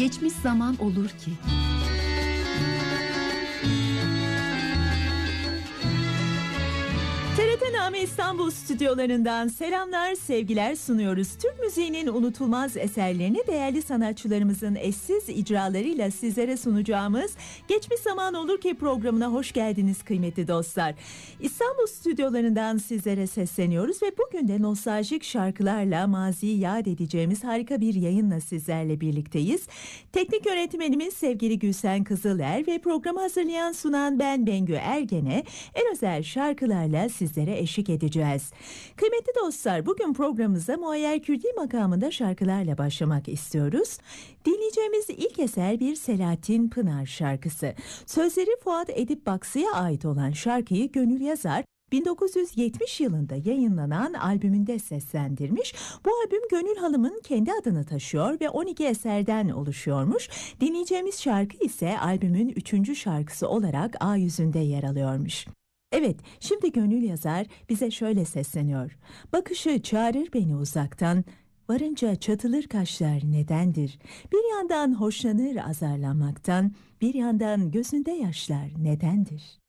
Geçmiş zaman olur ki. TRT İstanbul stüdyolarından selamlar, sevgiler sunuyoruz. Türk müziğinin unutulmaz eserlerini değerli sanatçılarımızın eşsiz icralarıyla sizlere sunacağımız Geçmiş Zaman Olur Ki programına hoş geldiniz kıymetli dostlar. İstanbul stüdyolarından sizlere sesleniyoruz ve bugün de nostaljik şarkılarla maziyi yad edeceğimiz harika bir yayınla sizlerle birlikteyiz. Teknik yönetmenimiz sevgili Gülsen Kızıler ve programı hazırlayan sunan ben Bengü Ergen'e en özel şarkılarla sizlere eşlik edeceğiz. Kıymetli dostlar, bugün programımıza Muayyer Kürdi makamında şarkılarla başlamak istiyoruz. Dinleyeceğimiz ilk eser bir Selahattin Pınar şarkısı. Sözleri Fuat Edip Baksı'ya ait olan şarkıyı Gönül Yazar 1970 yılında yayınlanan albümünde seslendirmiş. Bu albüm Gönül Hanım'ın kendi adını taşıyor ve 12 eserden oluşuyormuş. Dinleyeceğimiz şarkı ise albümün 3. şarkısı olarak A yüzünde yer alıyormuş. Evet, şimdi Gönül Yazar bize şöyle sesleniyor. Bakışı çağırır beni uzaktan, varınca çatılır kaşlar nedendir? Bir yandan hoşlanır azarlanmaktan, bir yandan gözünde yaşlar nedendir?